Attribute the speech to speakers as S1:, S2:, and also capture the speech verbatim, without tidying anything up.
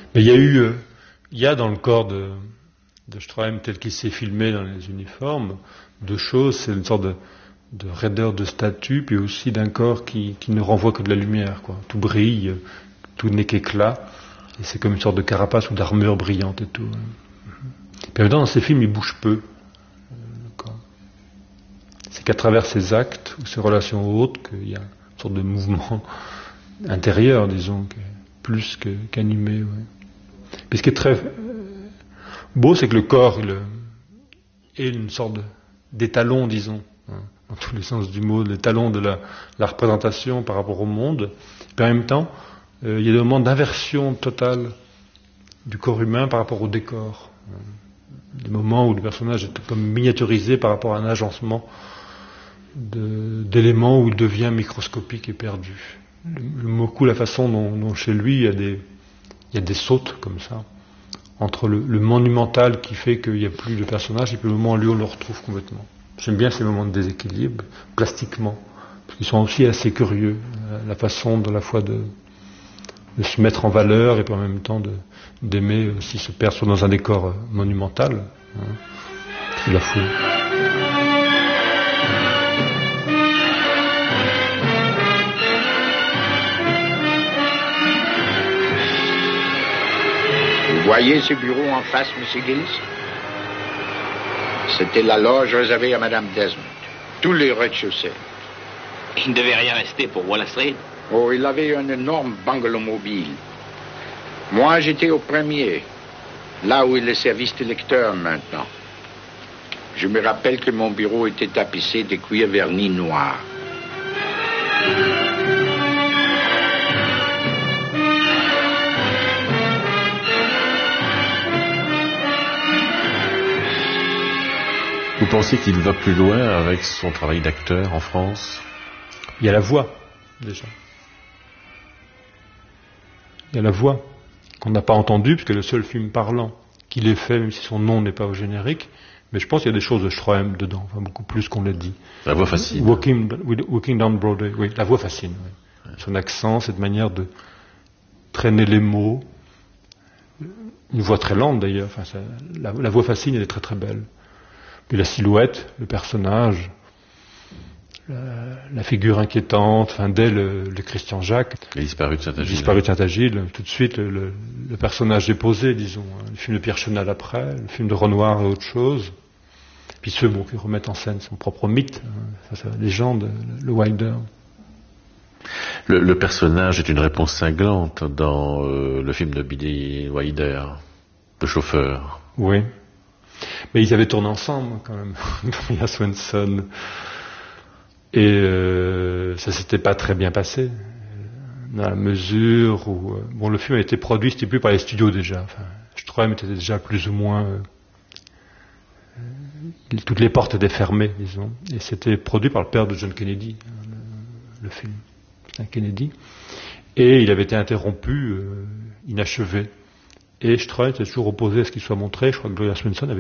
S1: Mais il y a eu, euh, il y a dans le corps de, de Stroheim tel qu'il s'est filmé dans les uniformes, deux choses, c'est une sorte de, de raideur de statue, puis aussi d'un corps qui, qui ne renvoie que de la lumière, quoi. Tout brille, tout n'est qu'éclat, et c'est comme une sorte de carapace ou d'armure brillante et tout. Puis en même temps, dans ces films, il bouge peu. C'est qu'à travers ses actes ou ses relations autres qu'il y a une sorte de mouvement intérieur, disons, plus que, qu'animé. Ouais. Puis ce qui est très beau, c'est que le corps il, est une sorte de, d'étalon, disons, hein, dans tous les sens du mot, l'étalon de la, la représentation par rapport au monde. Puis en même temps, euh, il y a des moments d'inversion totale du corps humain par rapport au décor. Hein. Des moments où le personnage est comme miniaturisé par rapport à un agencement de, d'éléments où il devient microscopique et perdu. J'aime beaucoup la façon dont, dont chez lui il y a des, il y a des sautes comme ça, entre le, le monumental qui fait qu'il n'y a plus de personnage et puis le moment où lui on le retrouve complètement. J'aime bien ces moments de déséquilibre, plastiquement, parce qu'ils sont aussi assez curieux, la façon de la fois de, de se mettre en valeur et puis en même temps de, d'aimer aussi se perdre soit dans un décor monumental, hein, c'est la foule.
S2: Vous voyez ce bureau en face, Monsieur Gills? C'était la loge réservée à Madame Desmond. Tous les rez-de-chaussée.
S3: Il ne devait rien rester pour Wall Street.
S2: Oh, il avait un énorme bungalow mobile. Moi, j'étais au premier, là où est le service des lecteurs maintenant. Je me rappelle que mon bureau était tapissé de cuir verni noir.
S4: Vous pensez qu'il va plus loin avec son travail d'acteur en France?
S1: Il y a la voix, déjà. Il y a la voix qu'on n'a pas entendue, puisque le seul film parlant qu'il ait fait, même si son nom n'est pas au générique, mais je pense qu'il y a des choses de Stroheim dedans, enfin, beaucoup plus qu'on l'a dit.
S4: La voix fascine.
S1: Walking, walking down Broadway, oui, la voix fascine. Oui. Ouais. Son accent, cette manière de traîner les mots, une voix très lente d'ailleurs, enfin, ça, la, la voix fascine, elle est très très belle. Puis la silhouette, le personnage, la, la figure inquiétante, enfin, dès le, le Christian Jacques,
S4: les disparus de Saint-Agile,
S1: disparu de Saint-Agile, tout de suite le, le personnage est posé, disons. Le film de Pierre Chenal après, le film de Renoir et autre chose. Puis ceux bon, qui remettent en scène son propre mythe, hein, sa légende, le, le Wilder.
S4: Le, le personnage est une réponse cinglante dans euh, le film de Billy Wilder, le chauffeur.
S1: Oui. Mais ils avaient tourné ensemble, quand même, Maria Swenson. Et euh, ça s'était pas très bien passé, dans la mesure où... Euh, bon, le film a été produit, c'était plus par les studios déjà. Enfin, Stroheim était déjà plus ou moins... Euh, euh, toutes les portes étaient fermées, disons. Et c'était produit par le père de John Kennedy, hein, le, le film. C'est un Kennedy. Et il avait été interrompu, euh, inachevé. Et Stroheim était toujours opposé à ce qu'il soit montré. Je crois que Gloria Swanson avait